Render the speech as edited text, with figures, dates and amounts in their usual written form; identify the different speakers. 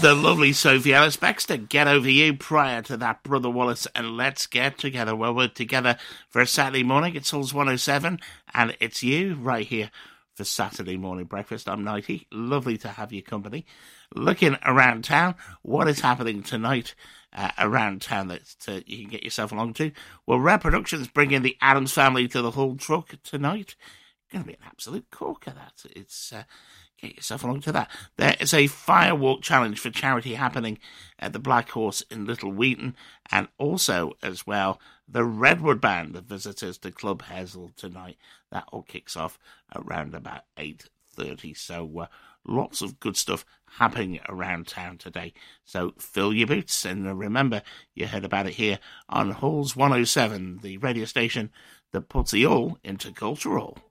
Speaker 1: The lovely Sophie Ellis Bextor, Get Over You. Prior to that, Brother Wallace and Let's Get Together. Well, we're together for a Saturday morning. It's Halls 107, and it's you right here for Saturday morning breakfast. I'm Nighty. Lovely to have your company. Looking around town, what is happening tonight around town that you can get yourself along to? Well, Rare Productions bringing the Addams Family to the Hull Truck tonight. Going to be an absolute corker, that. It's get yourself along to that. There is a firewalk challenge for charity happening at the Black Horse in Little Wheaton, and also as well the Redwood Band of visitors to Club Hazel tonight. That all kicks off around about 8:30. So lots of good stuff happening around town today. So fill your boots, and remember, you heard about it here on Halls 107, the radio station that puts it all into cultural.